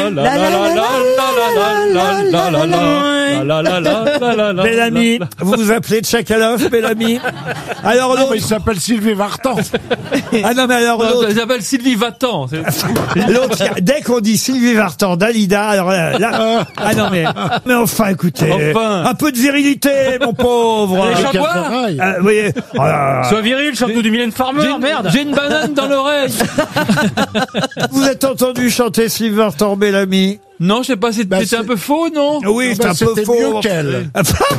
Bellamy, vous vous appelez Tchakalov, Bellamy? Alors l'autre, il s'appelle Sylvie Vartan. Ah non, mais alors l'autre, Il s'appelle Sylvie Vatan. l'autre, dès qu'on dit Sylvie Vartan, Dalida, alors là, ah non mais enfin, écoutez, Enfin. un peu de virilité, mon pauvre. Les chambois. Vous voyez, Sois viril, chante-nous du Mylène Farmer, merde. J'ai une banane dans l'oreille. vous êtes entendu chanter Sylvie Vartan, Bellamy? Non, je sais pas, c'était un peu faux, non? Oui, c'est un peu C'était faux. mieux qu'elle.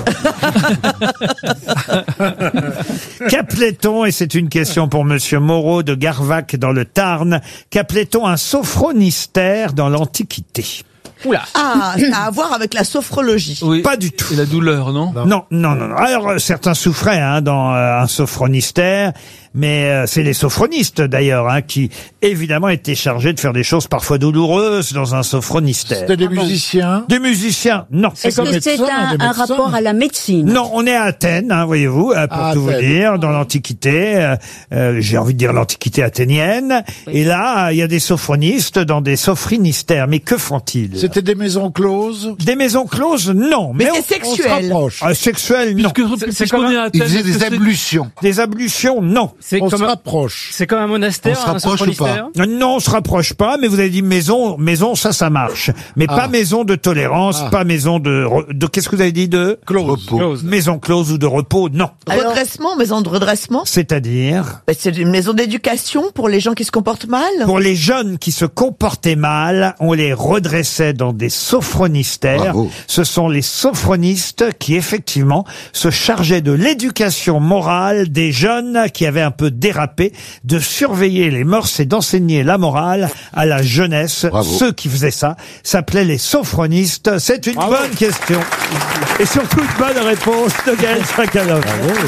Qu'appelait-on, et c'est une question pour Monsieur Moreau de Garvac dans le Tarn, qu'appelait-on un sophronistère dans l'Antiquité? Oula. Ah, ça a à voir avec la sophrologie. Oui. Pas du tout. Et la douleur, non? Non. Alors, certains souffraient dans un sophronistère, mais c'est les sophronistes d'ailleurs qui, évidemment, étaient chargés de faire des choses parfois douloureuses dans un sophronistère. C'était des musiciens. Des musiciens, non. Est-ce que c'est un rapport à la médecine? Non, on est à Athènes, voyez-vous, pour tout vous dire, dans l'Antiquité. J'ai envie de dire l'Antiquité athénienne. Oui. Et là, il y a des sophronistes dans des sophronistères. Mais que font-ils? C'était des maisons closes. Des maisons closes, non. Mais c'est On se sexuel. rapproche. Sexuel, non. C'est comme un Ils faisaient des ablutions. Des ablutions, non. On se rapproche. C'est comme un monastère, On se rapproche ou pas? Non, on se rapproche pas, mais vous avez dit maison, ça marche. Mais pas maison de tolérance, pas maison de qu'est-ce que vous avez dit de? Close. Maison close ou de repos, non. Redressement, maison de redressement. C'est-à-dire? C'est une maison d'éducation pour les gens qui se comportent mal. Pour les jeunes qui se comportaient mal, on les redressait dans des sophronistères. Bravo. Ce sont les sophronistes qui, effectivement, se chargeaient de l'éducation morale des jeunes qui avaient un peu dérapé, de surveiller les mœurs et d'enseigner la morale à la jeunesse. Bravo. Ceux qui faisaient ça s'appelaient les sophronistes. C'est une bonne question. Et surtout une bonne réponse de Gaël Tchakalov.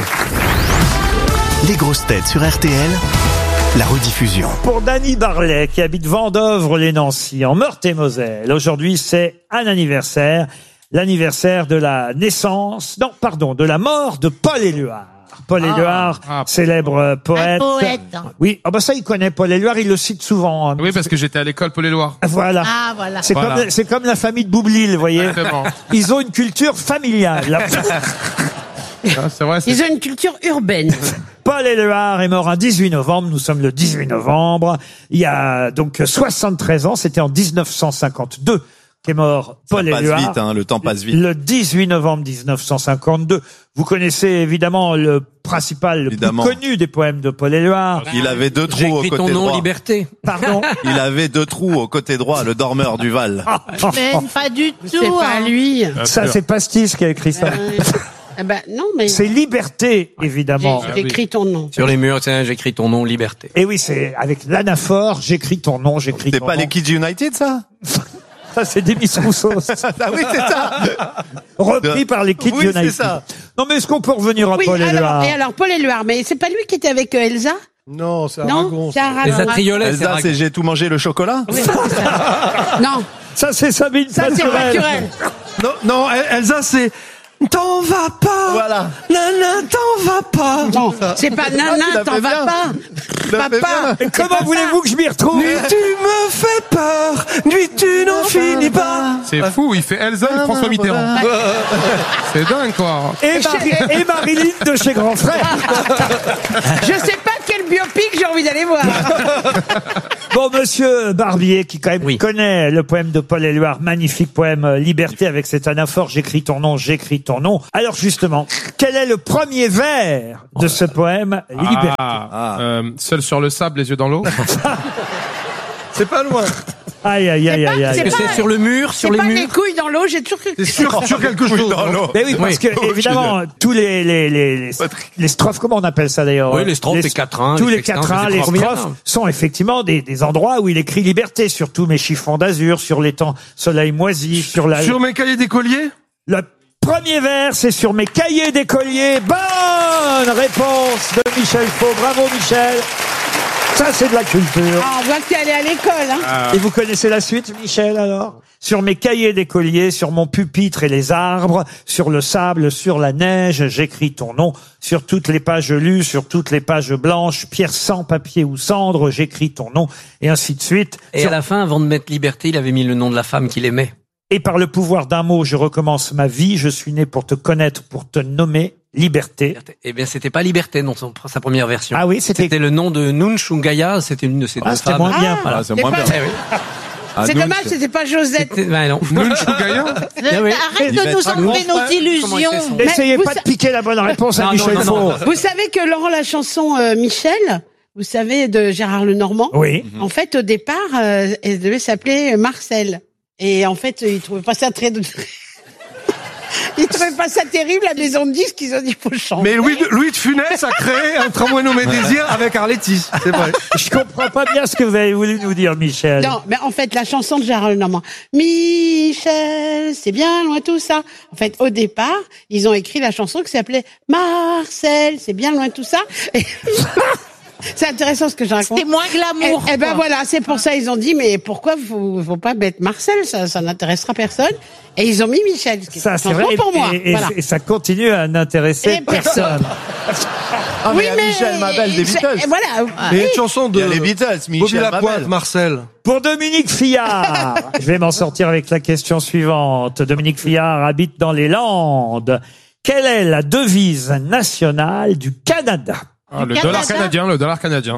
Les grosses têtes sur RTL, la rediffusion. Pour Dany Barlet, qui habite Vendœuvre-les-Nancy, en Meurthe-et-Moselle, aujourd'hui c'est un anniversaire, l'anniversaire de la naissance, de la mort de Paul Éluard. Paul Éluard, célèbre poète. Un poète. Oui, ça il connaît Paul Éluard, il le cite souvent. Oui, parce que j'étais à l'école Paul Éluard. Voilà. Ah, voilà. C'est comme la famille de Boublil, vous voyez. Exactement. Ils ont une culture familiale. C'est vrai. Ils ont une culture urbaine. Paul Éluard est mort un 18 novembre. Nous sommes le 18 novembre. Il y a donc 73 ans. C'était en 1952 qu'est mort Paul Éluard. Ça passe vite, le temps passe vite. Le 18 novembre 1952. Vous connaissez évidemment le principal, le plus connu des poèmes de Paul Éluard. Il avait deux trous J'ai au écrit côté ton nom, droit. liberté. Pardon? Il avait deux trous au côté droit, le dormeur du Val. Mais pas du tout. C'est pas lui. Ça, c'est Pastis qui a écrit ça. Non, mais. C'est liberté, évidemment. J'écris ton nom. Sur les murs, tiens, j'écris ton nom, liberté. Et oui, c'est avec l'anaphore, j'écris ton nom, j'écris ton nom. C'est pas les Kids United, ça? Ça, c'est Demis Rousseau. Ah oui, c'est ça. Repris par les Kids United. Oui, c'est ça. Non, mais est-ce qu'on peut revenir à Paul Éluard? Alors, Paul Éluard, mais c'est pas lui qui était avec Elsa? Non, c'est Non, Aragon. c'est Aragon. Elsa Triolet, Elsa, c'est J'ai tout mangé le chocolat? Oui, c'est ça. Non, Ça, c'est Sabine ça c'est Paturel. Paturel. Non, Elsa, c'est t'en vas pas. Voilà. Nana, t'en vas pas. Non, c'est pas Nana, t'en vas pas. Papa. Et comment voulez-vous que je m'y retrouve? Nuit, tu me fais peur. Nuit, tu n'en finis pas. C'est fou, il fait Elsa et François Mitterrand. C'est dingue, quoi. Et Marilyn de chez Grand Frère. Je sais pas quel biopic j'ai envie d'aller voir. Bon, monsieur Barbier, qui quand même Oui. connaît le poème de Paul Éluard, magnifique poème Liberté avec cet anaphore, j'écris ton nom, j'écris ton nom. Alors justement, quel est le premier vers de ce poème Liberté? Seul sur le sable, les yeux dans l'eau. C'est pas loin. Aïe, aïe, aïe, aïe, aïe. C'est Est-ce que c'est sur le mur, sur C'est les pas les murs? couilles dans l'eau, j'ai toujours cru que C'est sur quelque chose dans l'eau. Mais oui, parce que, évidemment, tous les strophes, comment on appelle ça d'ailleurs? Oui, les strophes, les quatrains, Tous les les quatrains, sextins, les c'est combien, strophes là sont effectivement des endroits où il écrit liberté, sur tous mes chiffons d'azur, sur l'étang soleil moisi, sur la... Sur mes cahiers d'écolier? Le premier vers, c'est sur mes cahiers d'écolier. Bonne réponse de Michel Faux. Bravo, Michel. Ça, c'est de la culture. Ah, on voit que t'es allé à l'école, hein. Et vous connaissez la suite, Michel, alors? Sur mes cahiers d'écolier, sur mon pupitre et les arbres, sur le sable, sur la neige, j'écris ton nom. Sur toutes les pages lues, sur toutes les pages blanches, pierre sans papier ou cendre, j'écris ton nom. Et ainsi de suite. Et à la fin, avant de mettre liberté, il avait mis le nom de la femme qu'il aimait. Et par le pouvoir d'un mot, je recommence ma vie. Je suis né pour te connaître, pour te nommer. Liberté. Eh bien, c'était pas Liberté dans sa première version. Ah oui, c'était le nom de Nunchungaya, c'était une de ses deux femmes. C'était moins bien. Voilà, c'est moins bien. C'est dommage, c'était pas Josette. Ouais, non. Nunchungaya. Arrête de nous enlever nos illusions. Essayez Mais pas de piquer la bonne réponse à Non, Michel non, Faux. Vous savez que Laurent, la chanson Michel, vous savez, de Gérard Lenormand, Oui. en fait, au départ, elle devait s'appeler Marcel. Et en fait, il trouvait pas ça ils trouvaient pas ça terrible, la maison de disques, ils ont dit, faut le changer. Mais Louis de Funès a créé un tramway nommé Désir avec Arletty. C'est vrai. Je comprends pas bien ce que vous avez voulu nous dire, Michel. Non, mais en fait, la chanson de Gérard Lenormand, Michel, c'est bien loin tout ça. En fait, au départ, ils ont écrit la chanson qui s'appelait Marcel, c'est bien loin tout ça. Et c'est intéressant ce que je raconte. C'est moins glamour. Eh ben voilà, c'est pour ça ils ont dit, mais pourquoi faut pas mettre Marcel, ça n'intéressera personne. Et ils ont mis Michel, ce qui est Ça, une c'est chanson vrai. pour moi. Et, Voilà. et ça continue à n'intéresser Et personne. Ah, mais il y a Michel Mabel des Beatles. Et voilà. Il y a une chanson Il y de a les Beatles, Bobby Michel Lapointe, Mabel. Marcel. Pour Dominique Fillard, je vais m'en sortir avec la question suivante. Dominique Fillard habite dans les Landes. Quelle est la devise nationale du Canada? Le dollar canadien.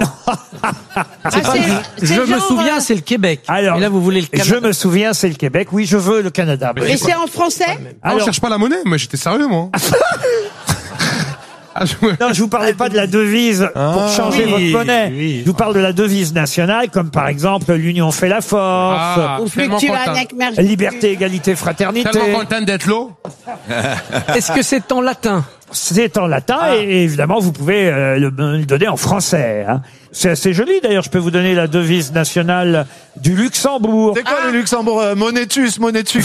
Je me souviens, c'est le Québec. Alors, et là, vous voulez le Canada. je me souviens, c'est le Québec. Oui, je veux le Canada. Et c'est en français? Ah, on cherche pas la monnaie, mais j'étais sérieux, moi. Non, je vous parlais pas de la devise pour changer oui, votre monnaie. oui. Je vous parle de la devise nationale, comme par exemple l'union fait la force, Ah, Ou tellement fluctuant content. avec merci. liberté, égalité, fraternité. Tellement content d'être là. Est-ce que c'est en latin? C'est en latin et évidemment vous pouvez le donner en français. Hein. C'est assez joli d'ailleurs. Je peux vous donner la devise nationale du Luxembourg. C'est quoi le Luxembourg? Monetus.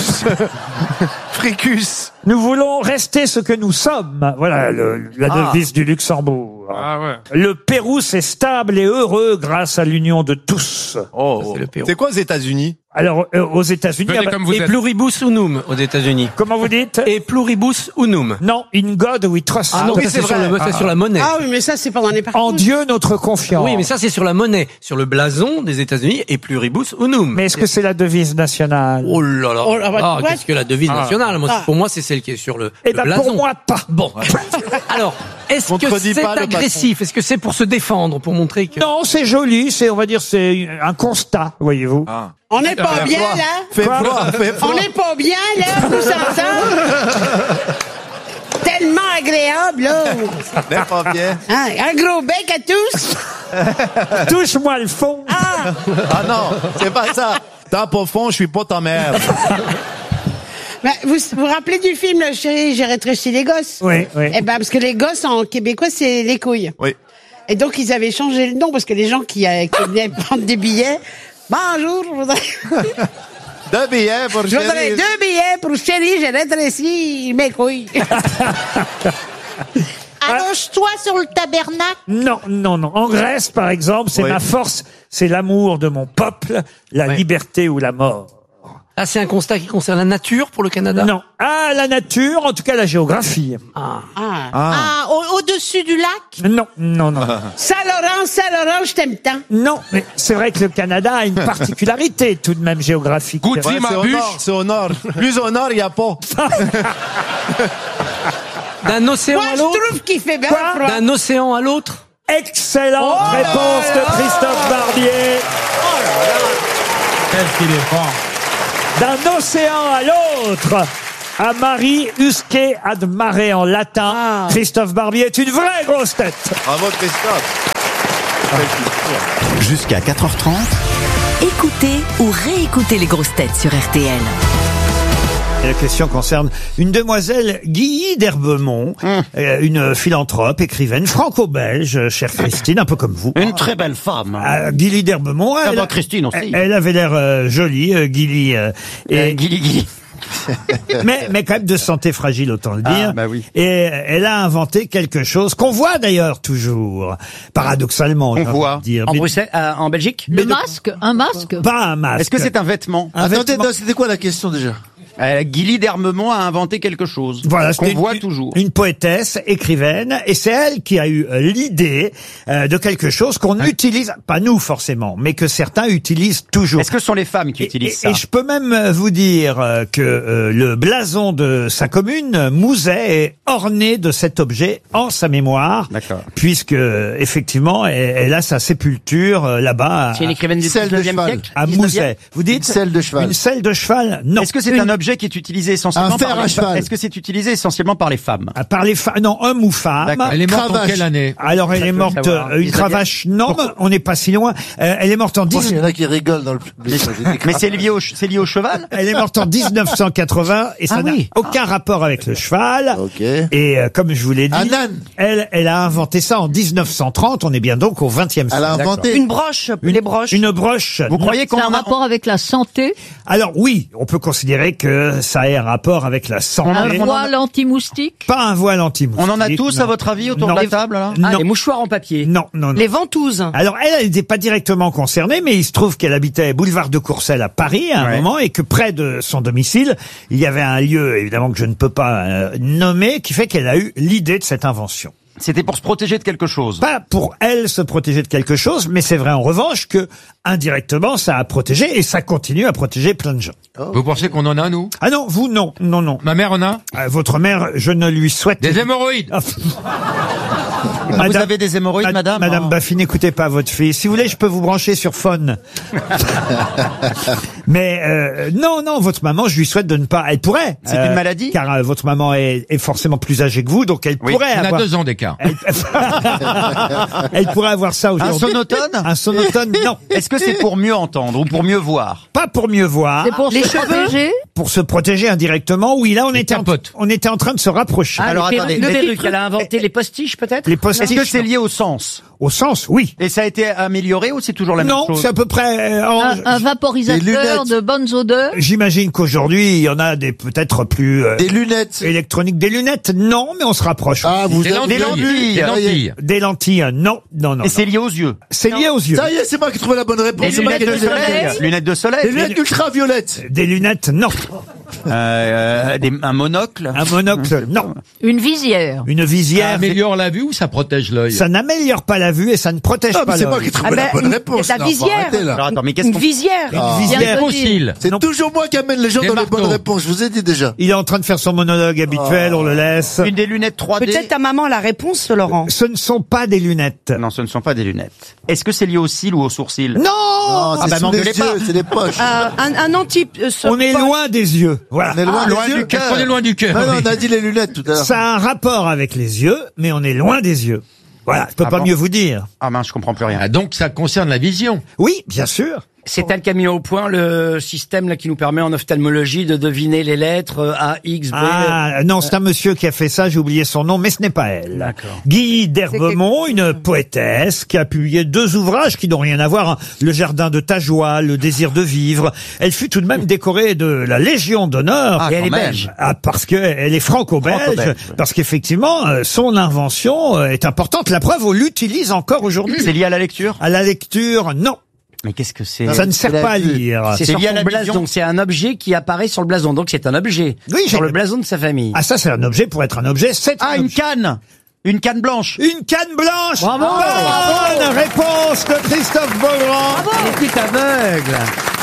Fricus. Nous voulons rester ce que nous sommes. Voilà la devise du Luxembourg. Ah ouais. Le Pérou c'est stable et heureux grâce à l'union de tous. Oh, c'est le Pérou. c'est quoi aux États-Unis? Alors aux États-Unis, Venez comme vous Et êtes. pluribus unum aux États-Unis. comment vous dites? Et pluribus unum. Non, in God we trust. Ah non, oui, ça, c'est c'est sur, vrai. c'est sur la monnaie. Ah oui, mais ça, c'est pendant les parcours. En Dieu notre confiance. Oui, mais ça, c'est sur la monnaie. Sur le blason des États-Unis et pluribus unum. Mais est-ce que c'est la devise nationale? Oh là là. Oh là, bah, tu vois, qu'est-ce que la devise nationale? Moi, Ah. pour moi, c'est celle qui est sur le Eh le ben blason. pour moi pas. Bon. Alors, est-ce que Contredis c'est pas le agressif? Est-ce que c'est pour se défendre, pour montrer que... Non, c'est joli. C'est on va dire c'est un constat, voyez-vous. Ah. On n'est pas bien, là? Fais froid. On n'est pas bien, là, tous ensemble? Tellement agréable, là. N'est pas bien. Hein, un gros bec à tous. Touche-moi le fond. Ah, Ah non, c'est pas ça. T'as pas fond, je suis pas ta mère. ben, vous vous rappelez du film, là, Chérie, j'ai rétréci les gosses? Oui, oui. Eh ben, parce que les gosses, en québécois, c'est les couilles. Oui. Et donc, ils avaient changé le nom, parce que les gens qui venaient prendre des billets, bonjour, je voudrais 2 billets pour je voudrais chérie. 2 billets pour Chérie, j'ai rétréci mes couilles. Allonge-toi sur le tabernacle. Non, non, non. En Grèce, par exemple, c'est Oui. ma force, c'est l'amour de mon peuple, la Ouais. liberté ou la mort. Ah, c'est un constat qui concerne la nature pour le Canada? Non. Ah, la nature, en tout cas la géographie. Ah. Ah. Ah, au-dessus du lac. Non, non, non. Saint-Laurent, je t'aime tant. Non, mais c'est vrai que le Canada a une particularité tout de même géographique. Goûte- Ouais, c'est au Bûche. nord, c'est au nord. Plus au nord, il n'y a pas. D'un océan Moi, à je l'autre? trouve qu'il fait bien Quoi froid. D'un océan à l'autre? Excellente réponse de Christophe Barbier. Quel qu'il est fort. D'un océan à l'autre. À Marie usque ad mare en latin. Ah. Christophe Barbier est une vraie grosse tête. Bravo, Christophe. Quelle culture. Jusqu'à 4h30, Écoutez ou réécoutez les grosses têtes sur RTL. Et la question concerne une demoiselle Guilly d'Herbemont, une philanthrope, écrivaine franco-belge, chère Christine, un peu comme vous. Une très belle femme. Guilly d'Herbemont, Ça va, Christine aussi. elle avait l'air jolie, Guilly. Guilly. mais quand même de santé fragile, autant le dire. bah oui. Et elle a inventé quelque chose qu'on voit d'ailleurs toujours, paradoxalement. On voit. dire. En Mais Bruxelles, en Belgique. Mais Un masque. pas un masque. Est-ce que c'est un vêtement? Un Attendez, vêtement. non, c'était quoi la question déjà? Guilly d'Hermemont a inventé quelque chose. Voilà, qu'on c'était voit toujours. Une poétesse, écrivaine, et c'est elle qui a eu l'idée de quelque chose qu'on utilise, pas nous forcément, mais que certains utilisent toujours. Est-ce que ce sont les femmes qui utilisent ça? Et je peux même vous dire que le blason de sa commune, Mouzet, est orné de cet objet en sa mémoire. D'accord. Puisque, effectivement, elle a sa sépulture là-bas. C'est une écrivaine du Selle de 19e cheval. siècle. À Mouzet. Vous dites? Une selle de cheval. Une selle de cheval? Non. Est-ce que c'est un objet qui est utilisé essentiellement Un fer par à les cheval. femmes? Est-ce que c'est utilisé essentiellement par les femmes? Par les femmes, non, homme ou femme. D'accord. Elle est morte en Cravache. quelle année? Alors elle est morte, savoir. une cravache, non, mais on n'est pas si loin. Elle est morte en Il y en a qui rigolent dans le public. Mais c'est lié au cheval? Elle est morte en 1980 et ça Ah n'a oui. aucun rapport avec le cheval. Ok. Et comme je vous l'ai dit, Un âne. elle a inventé ça en 1930. On est bien donc au 20e siècle. Elle a inventé. Une broche, les broches. Une broche. Vous croyez qu'on C'est un en a... rapport avec la santé. Alors oui, on peut considérer que ça ait un rapport avec la santé. Un voile anti-moustique. Pas un voile anti-moustique. On en a tous, non. à votre avis, autour Non. de la table, là? Non. Les mouchoirs en papier. Non, non, non. Les ventouses. Alors elle n'était pas directement concernée, mais il se trouve qu'elle habitait boulevard de Courcelles à Paris à un Ouais. moment et que près de son domicile, il y avait un lieu, évidemment que je ne peux pas nommer, qui fait qu'elle a eu l'idée de cette invention. C'était pour se protéger de quelque chose. Pas pour elle se protéger de quelque chose, mais c'est vrai en revanche que indirectement ça a protégé et ça continue à protéger plein de gens. Vous pensez qu'on en a, nous? Ah non, vous non, non, non. Ma mère en a? Votre mère, je ne lui souhaite... Des hémorroïdes? Ah, vous avez des hémorroïdes, madame? Madame Baffy, n'écoutez pas votre fille. Si vous voulez, je peux vous brancher sur phone. Mais non, non, votre maman, je lui souhaite de ne pas... Elle pourrait. C'est une maladie? Car votre maman est forcément plus âgée que vous, donc elle Oui, pourrait On a avoir... 2 ans d'écart. Elle pourrait avoir ça Un aujourd'hui. sonotone? Un sonotone, non. Est-ce que c'est pour mieux entendre ou pour mieux voir? Pas pour mieux voir. C'est pour se protéger. Pour se protéger indirectement. Oui, là, on était en train de se rapprocher. Alors, les attendez. perruques, le perruque. Elle a inventé les postiches, peut-être. Les Est-ce postiches, que c'est non. lié au sens? Au sens, oui. Et ça a été amélioré ou c'est toujours la même Non, chose? c'est à peu près... Un vaporisateur de bonnes odeurs. J'imagine qu'aujourd'hui, il y en a des peut-être plus Des lunettes. électroniques. Des lunettes, non, mais on se rapproche. Ah, vous Des avez lentilles. Des lentilles. Des lentilles, non, non, non. Et c'est lié aux yeux. C'est lié aux yeux. Ça y est, c'est moi qui ai trouvé la bonne réponse. Des lunettes de soleil. Lunettes de soleil. Des lunettes ultraviolettes. Des lunettes, non. Un monocle. Un monocle, non. Une visière. Une Ça visière, améliore la vue ou ça protège l'œil? ça n'améliore pas la vue et ça ne protège pas l'œil. ai trouvé la bonne réponse. La visière. Alors attends, mais qu'est-ce Une qu'on... visière. Une visière. Bien Fossile. C'est toujours moi qui amène les gens Des dans les marteaux. bonnes réponses, je vous ai dit déjà. Il est en train de faire son monologue habituel, on le laisse. Une des lunettes 3D. Peut-être ta maman a la réponse, Laurent. Ce ne sont pas des lunettes. Non, ce ne sont pas des lunettes. Est-ce que c'est lié aux cils ou aux sourcils? Non, Ah bah m'engueulez pas. C'est les poches. Un anti. On est loin des yeux. Voilà. On est loin des yeux. On est loin du cœur. Non, non, oui. on a dit les lunettes tout à l'heure. Ça a un rapport avec les yeux, mais on est loin des yeux. Voilà, je peux Ah pas bon mieux vous dire. Ah mince, je comprends plus rien. Ah, donc ça concerne la vision. Oui, bien sûr. C'est elle qui a mis au point le système là qui nous permet en ophtalmologie de deviner les lettres A, X, B. Ah, non, c'est un monsieur qui a fait ça, j'ai oublié son nom, mais ce n'est pas elle. D'accord. Guy d'Herbemont, une poétesse qui a publié 2 ouvrages qui n'ont rien à voir, hein. Le jardin de ta joie, Le désir de vivre. Elle fut tout de même décorée de la Légion d'honneur. Ah, Et elle quand est même. belge. Ah, parce que elle est franco-belge, Franco-belge, ouais. parce qu'effectivement, son invention est importante. La preuve, on l'utilise encore aujourd'hui. C'est lié à la lecture? À la lecture, non. Mais qu'est-ce que c'est? Ça ne sert pas à lire. C'est C'est sur lié à son la blason, vision. donc c'est un objet qui apparaît sur le blason. Donc c'est un objet. Oui, sur j'ai- le blason de sa famille. Ah, ça, c'est un objet pour être un objet. C'est Ah, un une objet. canne! Une canne blanche! Une canne blanche. Bravo. Bonne réponse de Christophe Beaugrand. Elle est aveugle.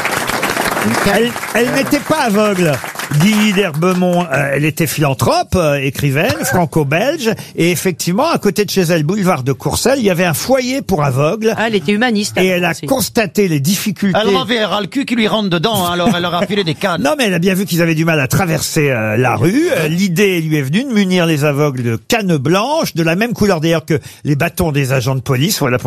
Elle n'était pas aveugle. Guy d'Herbemont, elle était philanthrope, écrivaine, franco-belge, et effectivement, à côté de chez elle, boulevard de Courcelles, il y avait un foyer pour aveugles, Ah, elle était humaniste. et elle a aussi. constaté les difficultés. Elle reverra le cul qui lui rentre dedans, hein, alors elle leur a filé des cannes. Non, mais elle a bien vu qu'ils avaient du mal à traverser la rue. L'idée lui est venue de munir les aveugles de cannes blanches, de la même couleur d'ailleurs que les bâtons des agents de police. Voilà